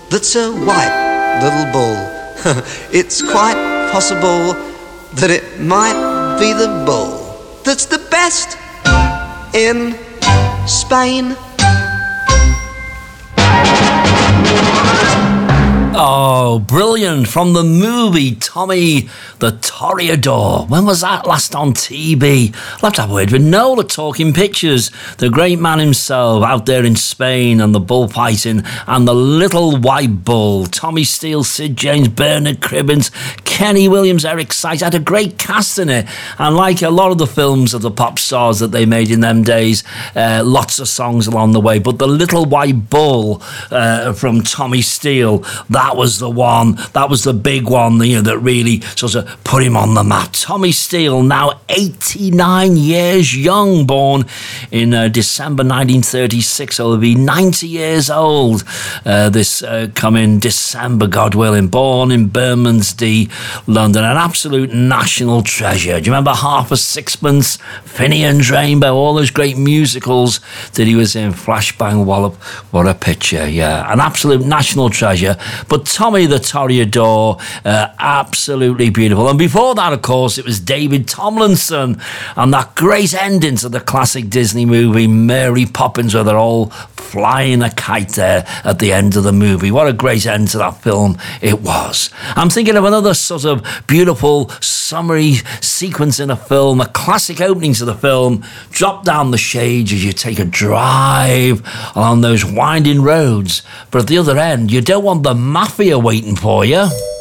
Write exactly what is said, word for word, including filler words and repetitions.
that's a white little bull. It's quite possible that it might be the bull that's the best in Spain. Oh, brilliant. From the movie Tommy the Toreador. When was that last on T V? I'll have to have a word with Noel at Talking Pictures. The great man himself out there in Spain and the bullfighting and the little white bull. Tommy Steele, Sid James, Bernard Cribbins, Kenny Williams, Eric Sykes. Had a great cast in it. And like a lot of the films of the pop stars that they made in them days, uh, lots of songs along the way. But the little white bull uh, from Tommy Steele, that was the one, that was the big one, you know, that really sort of put him on the map. Tommy Steele, now eighty-nine years young, born in uh, December nineteen thirty-six, so he'll be ninety years old uh, this uh, coming December, God willing. Born in Bermondsey, London, an absolute national treasure. Do you remember Half a Sixpence, Finian's Rainbow, all those great musicals that he was in? Flashbang Wallop, what a picture, yeah. An absolute national treasure. But Tommy the Toreador, uh, absolutely beautiful. And before that, of course, it was David Tomlinson and that great ending to the classic Disney movie Mary Poppins, where they're all flying a kite there at the end of the movie. What a great end to that film it was. I'm thinking of another sort of beautiful summery sequence in a film, a classic opening to the film. Drop down the shades as you take a drive along those winding roads. But at the other end, you don't want the mafia waiting for you.